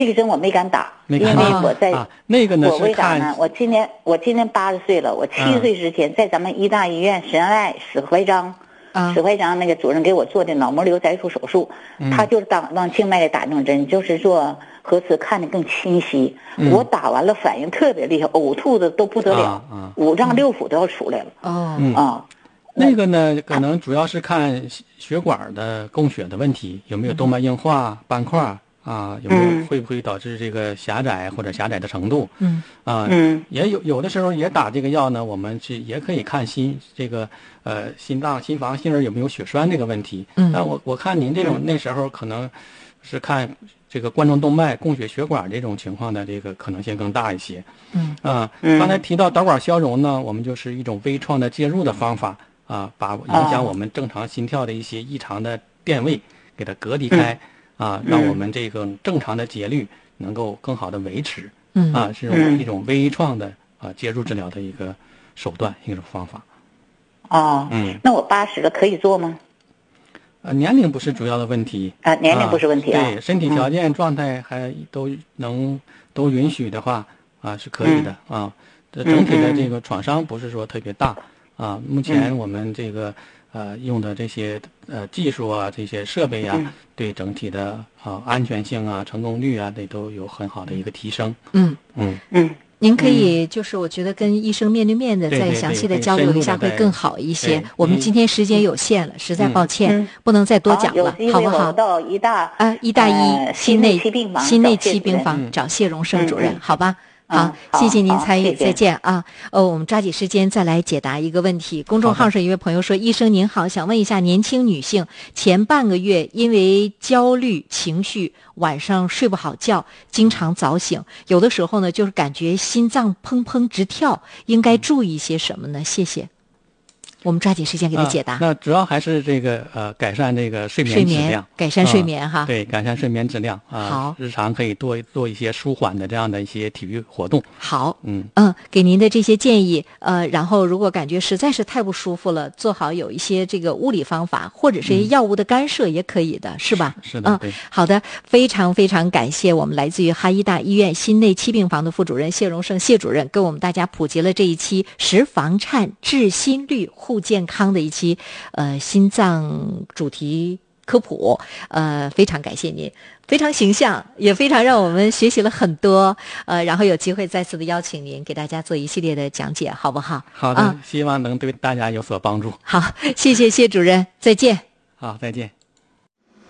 个针我没敢打， 没敢因为我在那个呢我为啥呢？ 是看我今年80岁了，我7岁之前在咱们医大医院神爱史怀章那个主任给我做的脑膜瘤摘除手术，他就是往静脉里打那种针，就是做核磁看得更清晰。我打完了反应特别厉害，呕吐的都不得了，5脏6腑都要出来了。 那个呢，可能主要是看血管的供血的问题，有没有动脉硬化、斑块有没有会不会导致这个狭窄或者狭窄的程度？也有的时候也打这个药呢，我们也可以看心脏、心房、心儿有没有血栓这个问题。但我看您这种那时候可能是看这个冠状动脉供血血管这种情况的这个可能性更大一些。刚才提到导管消融呢，我们就是一种微创的介入的方法。把影响我们正常心跳的一些异常的电位给它隔离开，让我们这个正常的节律能够更好的维持，是一种微创的介入治疗的一个手段，一种方法。 那我80了可以做吗？ 年龄不是主要的问题年龄不是问题对，身体条件状态还都允许的话是可以的这整体的这个创伤不是说特别大。目前我们这个用的这些技术这些设备对整体的安全性成功率都有很好的一个提升。 您可以就是我觉得跟医生面对面的再详细的交流一下会更好一些。我们今天时间有限了，实在抱歉，不能再多讲了，好不好？ 我到医大心内期病房房找谢荣胜主任，好吧？好，谢谢您参与，再见啊！我们抓紧时间再来解答一个问题。公众号上一位朋友说：“医生您好，想问一下，年轻女性前半个月因为焦虑情绪，晚上睡不好觉，经常早醒，有的时候呢就是感觉心脏砰砰直跳，应该注意些什么呢？谢谢。”我们抓紧时间给他解答。 那主要还是这个改善这个睡眠质量， 改善睡眠哈。 对，改善睡眠质量好， 日常可以多做一些舒缓的这样的一些体育活动。 好，给您的这些建议，然后如果感觉实在是太不舒服了，做好有一些这个物理方法或者是药物的干涉也可以的，是吧？ 是的，对。 好的，非常非常感谢我们来自于哈医大医院心内期病房的副主任谢荣胜谢主任，跟我们大家普及了这一期食房颤治心率护健康的一期心脏主题科普，非常感谢您，非常形象，也非常让我们学习了很多，然后有机会再次的邀请您给大家做一系列的讲解，好不好？ 好的，希望能对大家有所帮助。 好，谢谢谢主任，再见。 好，再见。